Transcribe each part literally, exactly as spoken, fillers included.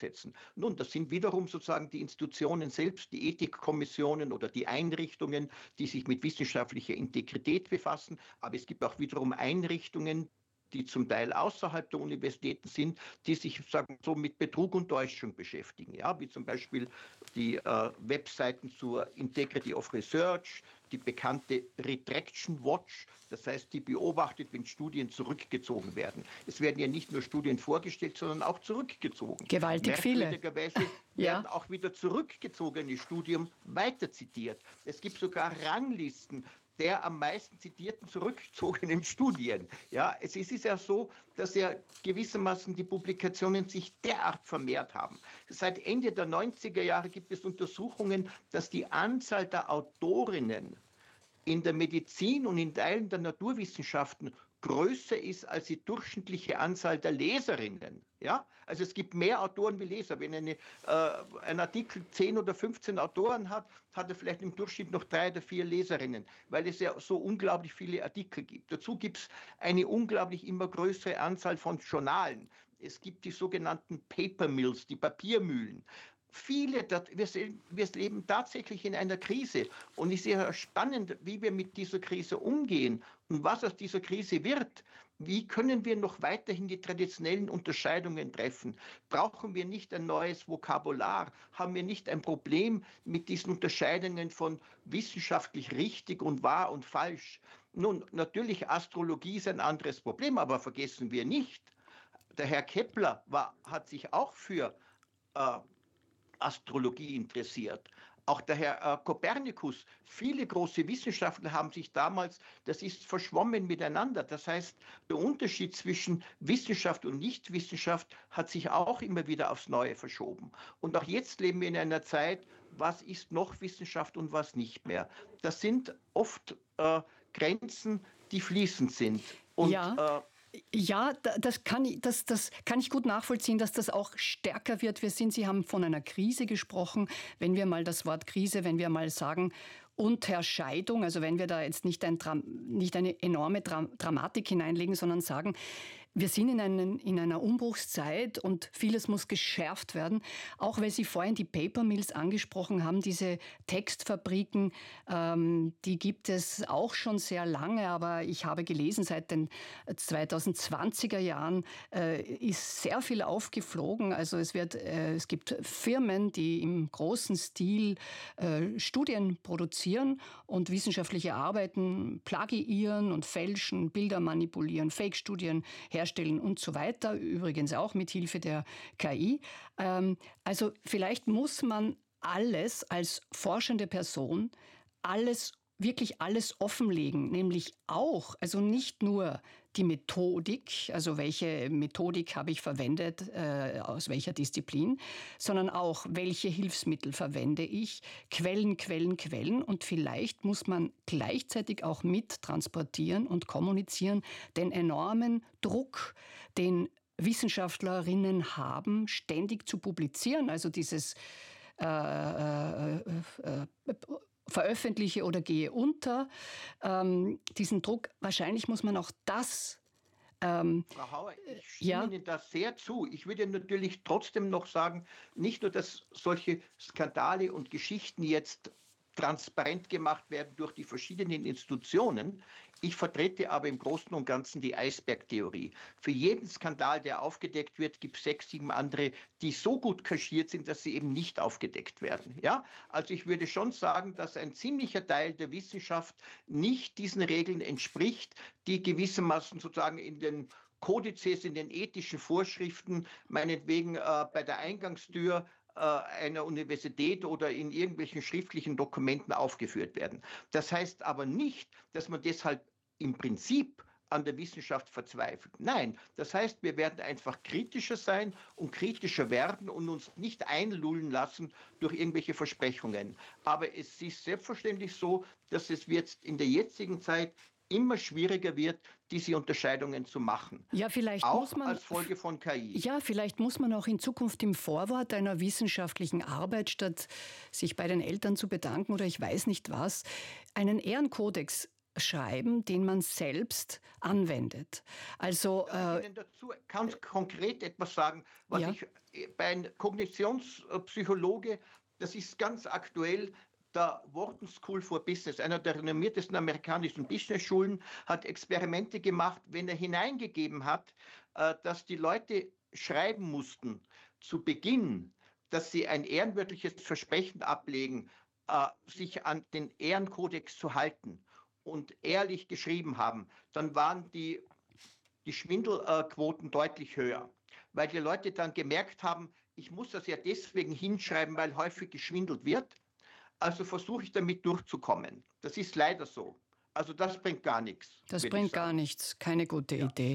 setzen. Nun, das sind wiederum sozusagen die Institutionen selbst, die Ethikkommissionen oder die Einrichtungen, die sich mit wissenschaftlicher Integrität befassen. Aber es gibt auch wiederum Einrichtungen, die zum Teil außerhalb der Universitäten sind, die sich sagen so mit Betrug und Täuschung beschäftigen, ja, wie zum Beispiel die äh, Webseiten zur Integrity of Research, die bekannte Retraction Watch, das heißt, die beobachtet, wenn Studien zurückgezogen werden. Es werden ja nicht nur Studien vorgestellt, sondern auch zurückgezogen. Gewaltig viele. Merkwürdigerweise ja. werden auch wieder zurückgezogene Studien weiter zitiert. Es gibt sogar Ranglisten der am meisten zitierten zurückgezogenen Studien. Ja, es ist ja so, dass ja gewissermaßen die Publikationen sich derart vermehrt haben. Seit Ende der neunziger Jahre gibt es Untersuchungen, dass die Anzahl der Autorinnen in der Medizin und in Teilen der Naturwissenschaften größer ist als die durchschnittliche Anzahl der Leserinnen. Ja? Also es gibt mehr Autoren wie Leser. Wenn eine, äh, ein Artikel zehn oder fünfzehn Autoren hat, hat er vielleicht im Durchschnitt noch drei oder vier Leserinnen, weil es ja so unglaublich viele Artikel gibt. Dazu gibt es eine unglaublich immer größere Anzahl von Journalen. Es gibt die sogenannten Paper Mills, die Papiermühlen. Viele, wir, wir leben tatsächlich in einer Krise und es ist sehr spannend, wie wir mit dieser Krise umgehen und was aus dieser Krise wird. Wie können wir noch weiterhin die traditionellen Unterscheidungen treffen? Brauchen wir nicht ein neues Vokabular? Haben wir nicht ein Problem mit diesen Unterscheidungen von wissenschaftlich richtig und wahr und falsch? Nun, natürlich, Astrologie ist ein anderes Problem, aber vergessen wir nicht, der Herr Kepler war, hat sich auch für äh, Astrologie interessiert. Auch der Herr äh, Kopernikus, viele große Wissenschaftler haben sich damals, das ist verschwommen miteinander. Das heißt, der Unterschied zwischen Wissenschaft und Nichtwissenschaft hat sich auch immer wieder aufs Neue verschoben. Und auch jetzt leben wir in einer Zeit, was ist noch Wissenschaft und was nicht mehr. Das sind oft äh, Grenzen, die fließend sind. Und, ja. Äh, Ja, das kann, ich, das, das kann ich gut nachvollziehen, dass das auch stärker wird. Wir sind, Sie haben von einer Krise gesprochen. Wenn wir mal das Wort Krise, wenn wir mal sagen Unterscheidung, also wenn wir da jetzt nicht, ein, nicht eine enorme Dramatik hineinlegen, sondern sagen, wir sind in, einen, in einer Umbruchszeit und vieles muss geschärft werden. Auch weil Sie vorhin die Paper Mills angesprochen haben, diese Textfabriken, ähm, die gibt es auch schon sehr lange, aber ich habe gelesen, seit den zweitausendzwanziger Jahren äh, ist sehr viel aufgeflogen. Also es, wird, äh, es gibt Firmen, die im großen Stil äh, Studien produzieren und wissenschaftliche Arbeiten plagiieren und fälschen, Bilder manipulieren, Fake-Studien herstellen. herstellen und so weiter, übrigens auch mit Hilfe der K I. Ähm, also vielleicht muss man alles als forschende Person, alles, wirklich alles offenlegen, nämlich auch, also nicht nur die Methodik, also welche Methodik habe ich verwendet, äh, aus welcher Disziplin, sondern auch, welche Hilfsmittel verwende ich, Quellen, Quellen, Quellen. Und vielleicht muss man gleichzeitig auch mittransportieren und kommunizieren den enormen Druck, den Wissenschaftlerinnen haben, ständig zu publizieren, also dieses äh, äh, äh, äh, veröffentliche oder gehe unter, ähm, diesen Druck, wahrscheinlich muss man auch das ähm, Frau Hauer, ich stimme ja. Ihnen da sehr zu. Ich würde natürlich trotzdem noch sagen, nicht nur, dass solche Skandale und Geschichten jetzt transparent gemacht werden durch die verschiedenen Institutionen. Ich vertrete aber im Großen und Ganzen die Eisbergtheorie. Für jeden Skandal, der aufgedeckt wird, gibt es sechs, sieben andere, die so gut kaschiert sind, dass sie eben nicht aufgedeckt werden. Ja? Also ich würde schon sagen, dass ein ziemlicher Teil der Wissenschaft nicht diesen Regeln entspricht, die gewissermaßen sozusagen in den Kodizes, in den ethischen Vorschriften, meinetwegen äh, bei der Eingangstür einer Universität oder in irgendwelchen schriftlichen Dokumenten aufgeführt werden. Das heißt aber nicht, dass man deshalb im Prinzip an der Wissenschaft verzweifelt. Nein, das heißt, wir werden einfach kritischer sein und kritischer werden und uns nicht einlullen lassen durch irgendwelche Versprechungen. Aber es ist selbstverständlich so, dass es jetzt in der jetzigen Zeit immer schwieriger wird, diese Unterscheidungen zu machen. Ja, vielleicht auch muss man, als Folge von K I. Ja, vielleicht muss man auch in Zukunft im Vorwort einer wissenschaftlichen Arbeit, statt sich bei den Eltern zu bedanken oder ich weiß nicht was, einen Ehrenkodex schreiben, den man selbst anwendet. Also Darf ich äh, Ihnen dazu ganz konkret etwas sagen, was ja, ich äh, bei einem Kognitionspsychologe, das ist ganz aktuell, der Wharton School for Business, einer der renommiertesten amerikanischen Business-Schulen, hat Experimente gemacht, wenn er hineingegeben hat, äh, dass die Leute schreiben mussten zu Beginn, dass sie ein ehrenwörtliches Versprechen ablegen, äh, sich an den Ehrenkodex zu halten und ehrlich geschrieben haben, dann waren die die Schwindelquoten deutlich höher, weil die Leute dann gemerkt haben, ich muss das ja deswegen hinschreiben, weil häufig geschwindelt wird. Also versuche ich damit durchzukommen. Das ist leider so. Also das bringt gar nichts, das würde ich bringt gar sagen. nichts, keine gute Ja. Idee.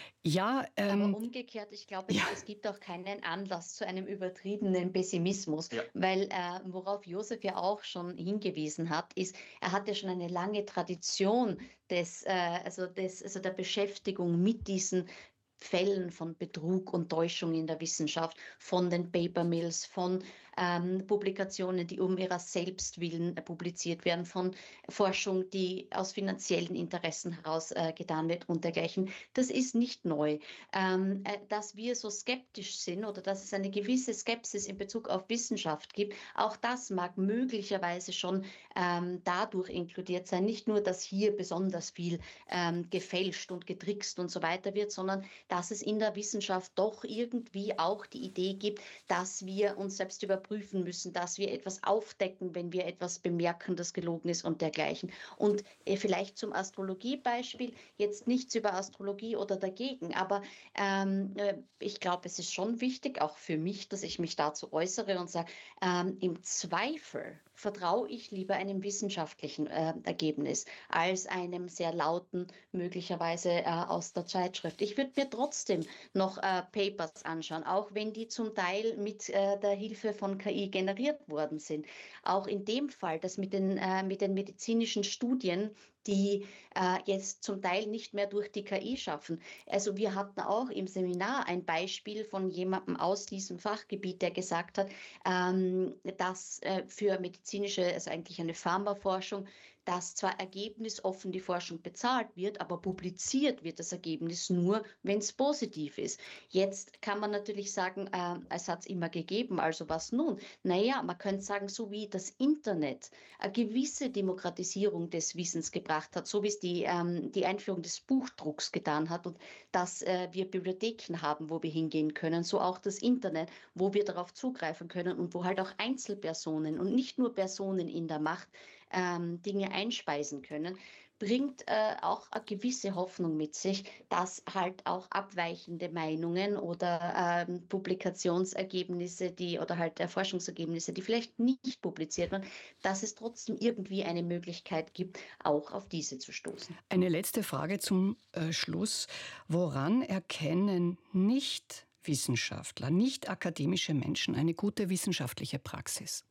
Ja, Aber ähm, umgekehrt, ich glaube, ja, es, es gibt auch keinen Anlass zu einem übertriebenen Pessimismus, Ja. weil äh, worauf Josef ja auch schon hingewiesen hat, ist, er hat ja schon eine lange Tradition des, äh, also des, also der Beschäftigung mit diesen Fällen von Betrug und Täuschung in der Wissenschaft, von den Paper Mills, von ähm, Publikationen, die um ihrer selbst willen äh, publiziert werden, von Forschung, die aus finanziellen Interessen heraus äh, getan wird und dergleichen. Das ist nicht neu. Ähm, äh, dass wir so skeptisch sind oder dass es eine gewisse Skepsis in Bezug auf Wissenschaft gibt, auch das mag möglicherweise schon ähm, dadurch inkludiert sein. Nicht nur, dass hier besonders viel ähm, gefälscht und getrickst und so weiter wird, sondern dass es in der Wissenschaft doch irgendwie auch die Idee gibt, dass wir uns selbst überprüfen müssen, dass wir etwas aufdecken, wenn wir etwas bemerken, das gelogen ist und dergleichen. Und äh, vielleicht zum Astrologiebeispiel, jetzt nichts über Astrologie oder dagegen, aber ähm, äh, ich glaube, es ist schon wichtig, auch für mich, dass ich mich dazu äußere und sage, ähm, im Zweifel vertraue ich lieber einem wissenschaftlichen äh, Ergebnis als einem sehr lauten, möglicherweise äh, aus der Zeitschrift. Ich würde mir trotzdem noch äh, Papers anschauen, auch wenn die zum Teil mit äh, der Hilfe von K I generiert worden sind. Auch in dem Fall, dass mit den, äh, mit den medizinischen Studien, die äh, jetzt zum Teil nicht mehr durch die K I schaffen. Also wir hatten auch im Seminar ein Beispiel von jemandem aus diesem Fachgebiet, der gesagt hat, ähm, dass äh, für medizinische, also eigentlich eine Pharmaforschung, dass zwar ergebnisoffen die Forschung bezahlt wird, aber publiziert wird das Ergebnis nur, wenn es positiv ist. Jetzt kann man natürlich sagen, äh, es hat es immer gegeben, also was nun? Naja, man könnte sagen, so wie das Internet eine gewisse Demokratisierung des Wissens gebracht hat, so wie es die, ähm, die Einführung des Buchdrucks getan hat und dass äh, wir Bibliotheken haben, wo wir hingehen können, so auch das Internet, wo wir darauf zugreifen können und wo halt auch Einzelpersonen und nicht nur Personen in der Macht ähm, Dinge einspeisen können, bringt äh, auch eine gewisse Hoffnung mit sich, dass halt auch abweichende Meinungen oder ähm, Publikationsergebnisse, die oder halt äh, Forschungsergebnisse, die vielleicht nicht publiziert werden, dass es trotzdem irgendwie eine Möglichkeit gibt, auch auf diese zu stoßen. eine letzte Frage zum äh, Schluss. Woran erkennen Nicht-Wissenschaftler, nicht akademische Menschen eine gute wissenschaftliche Praxis?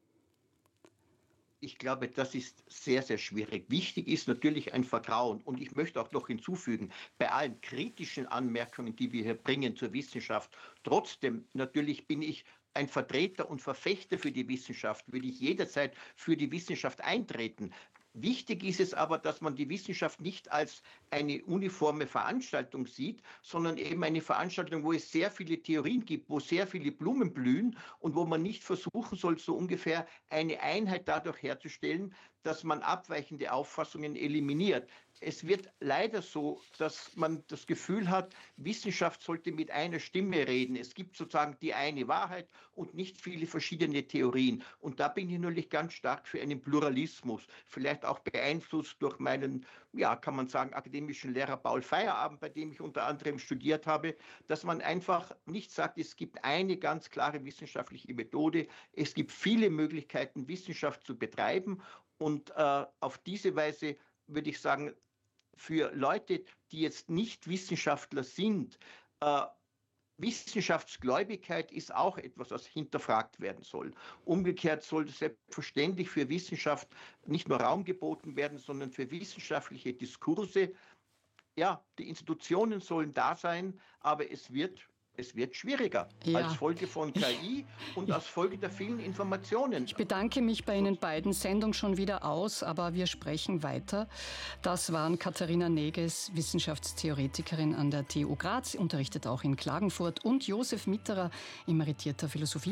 Ich glaube, das ist sehr, sehr schwierig. Wichtig ist natürlich ein Vertrauen. Und ich möchte auch noch hinzufügen, bei allen kritischen Anmerkungen, die wir hier bringen zur Wissenschaft, trotzdem natürlich bin ich ein Vertreter und Verfechter für die Wissenschaft, würde ich jederzeit für die Wissenschaft eintreten. Wichtig ist es aber, dass man die Wissenschaft nicht als eine uniforme Veranstaltung sieht, sondern eben eine Veranstaltung, wo es sehr viele Theorien gibt, wo sehr viele Blumen blühen und wo man nicht versuchen soll, so ungefähr eine Einheit dadurch herzustellen, dass man abweichende Auffassungen eliminiert. Es wird leider so, dass man das Gefühl hat, Wissenschaft sollte mit einer Stimme reden. Es gibt sozusagen die eine Wahrheit und nicht viele verschiedene Theorien. Und da bin ich natürlich ganz stark für einen Pluralismus, vielleicht auch beeinflusst durch meinen, ja, kann man sagen, akademischen Lehrer Paul Feyerabend, bei dem ich unter anderem studiert habe, dass man einfach nicht sagt, es gibt eine ganz klare wissenschaftliche Methode. Es gibt viele Möglichkeiten, Wissenschaft zu betreiben. Und äh, auf diese Weise würde ich sagen, für Leute, die jetzt nicht Wissenschaftler sind, äh, Wissenschaftsgläubigkeit ist auch etwas, was hinterfragt werden soll. Umgekehrt soll selbstverständlich für Wissenschaft nicht nur Raum geboten werden, sondern für wissenschaftliche Diskurse. Ja, die Institutionen sollen da sein, aber es wird Es wird schwieriger Ja. als Folge von K I und als Folge der vielen Informationen. Ich bedanke mich bei Ihnen beiden. Sendung schon wieder aus, aber wir sprechen weiter. Das waren Katharina Neges, Wissenschaftstheoretikerin an der T U Graz, unterrichtet auch in Klagenfurt, und Josef Mitterer, emeritierter Philosophie